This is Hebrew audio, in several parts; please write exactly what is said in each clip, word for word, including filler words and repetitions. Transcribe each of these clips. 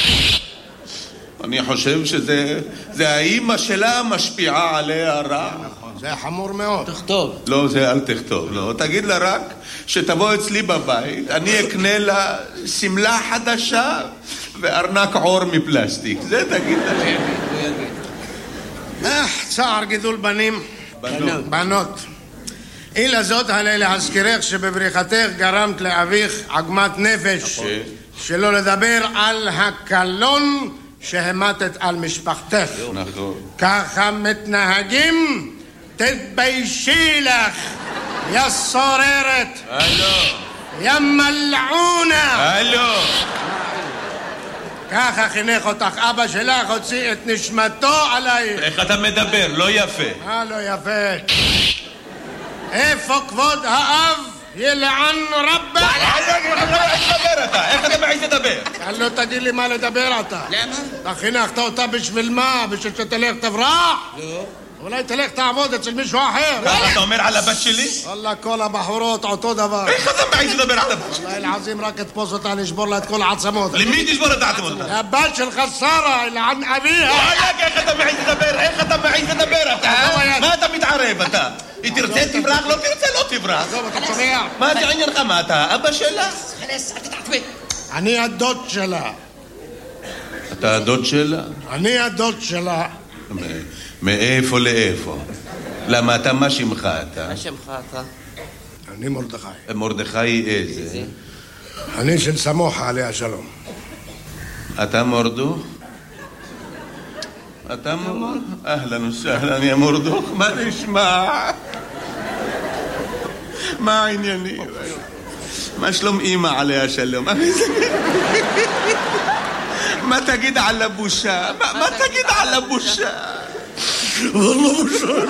אני חושב שזה... זה האמא שלה משפיעה עליה רע. נכון, זה חמור מאוד. תכתוב. לא, זה אל תכתוב, לא. תגיד לה רק שתבוא אצלי בבית, אני אקנה לה סמלה חדשה וארנק עור מפלסטיק. זה תגיד לה. אה, צער גידול בנים. בנות. בנות. אילה זאת עלי להזכירך שבבריחתך גרמת לאביך עגמת נפש. שלא לדבר על הקלון שהמתת על משפחתך. נכון. ככה מתנהגים? תתביישי לך, יא סוררת. הלו. יא מלעונה. הלו. ככה חינך אותך אבא שלך, הוציא את נשמתו עלייך. איך אתה מדבר? לא יפה. אה, לא יפה. איפה כבוד האב? ילען רבך. איך לדבר אתה? איך אתה מעיז לדבר? לא תגיד לי מה לדבר אתה. למה? אתה חינכת אותה בשביל מה? בשביל שתלך תברח? לא. אולי תלך תעבוד אצל מישהו אחר. ככה אתה אומר על הבת שלי? וואלה, כל הבחורות אותו דבר. איך אתה מעיז לדבר על הבת שלי? וואלה, אלעזים, רק תפוס אותה, נשבור לה את כל העצמות. למי תשבור את העצמות? הבת שלך שרה, אלען אביה. וואלק, איך אתה מעיז לדבר? איך אתה מעיז לדבר אתה? מה אתה מתערב אתה? היא תרצה תברח, לא תרצה לא תברח. עזוב, אתה שומע? מה זה עניינך? מה אתה? אבא שלה? חלס, אל תתעצבן. אני הדוד שלה. אתה הדוד שלה? אני הדוד שלה. מאיפה לאיפה? למה אתה, מה שמך אתה? מה שמך אתה? אני מרדכי. מרדכי איזה? אני של סמוחה עליה שלום. אתה מורדוך? אתה מורדוך? אהלן וסהלן יא מורדוך, מה נשמע? מה העניינים? מה שלום אמא עליה שלום? מה תגיד על הבושה? מה תגיד על הבושה? والله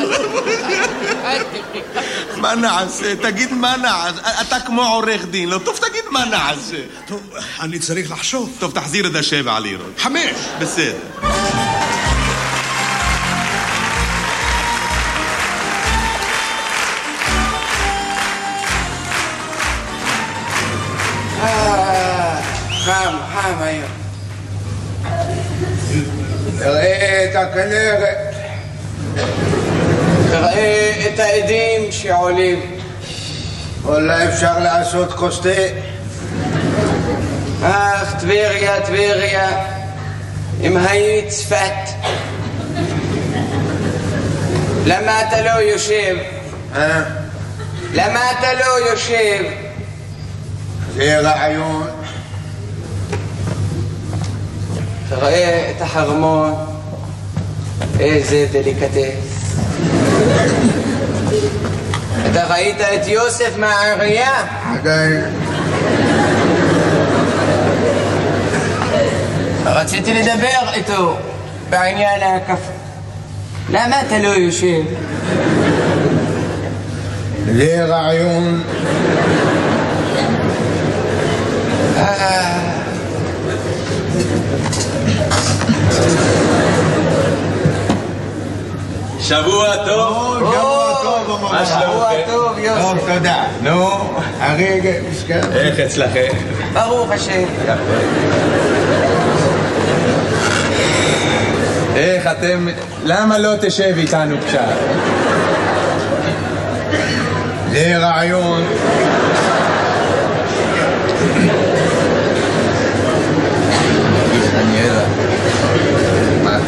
מה נעשה? תגיד מה נעשה? אתה כמו עורך דין, לא טוב תגיד מה נעשה. טוב, אני צריך לחשוב. טוב, תחזיר את השבע לירות. חמש. בסדר. חם, חם היום. תראה את הכנרת, תראה את העדים שעולים. אולי אפשר לעשות כוס תה. אך טבריה, טבריה, אם היית צפת, למה אתה לא יושב? אה? למה אתה לא יושב? זה רעיון. תראה את החרמון, איזה דליקטס. אתה ראית את יוסף מהעירייה? עדיין. רציתי לדבר איתו בעניין הקפה. למה אתה לא יושב? זה רעיון. אה... שבוע טוב. שבוע טוב. מה שלומכם? שבוע טוב, יוסף. טוב, תודה. נו, הרגע, משכן. איך אצלכם? ברוך השם. איך אתם... למה לא תשב איתנו פשט? זה רעיון. אני יודע. מה?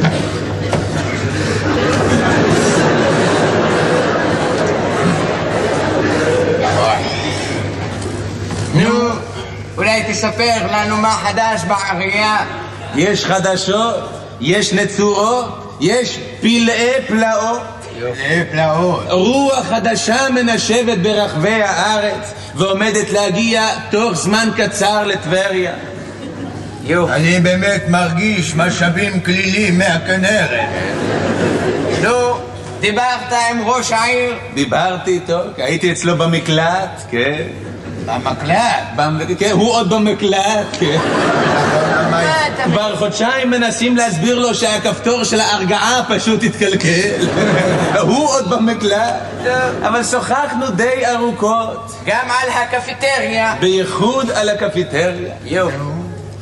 נו, אולי תספר לנו מה חדש בעירייה. יש חדשות, יש נצורות, יש פלאי פלאות. פלאי פלאות. רוח חדשה מנשבת ברחבי הארץ ועומדת להגיע תוך זמן קצר לטבריה. אני באמת מרגיש משאבים כלילים מהכנרת. נו, דיברת עם ראש העיר? דיברתי איתו, הייתי אצלו במקלט, כן. במקלט? כן, הוא עוד במקלט, כן. כבר חודשיים מנסים להסביר לו שהכפתור של ההרגעה פשוט התקלקל. הוא עוד במקלט. אבל שוחחנו די ארוכות. גם על הקפיטריה. בייחוד על הקפיטריה. יופי.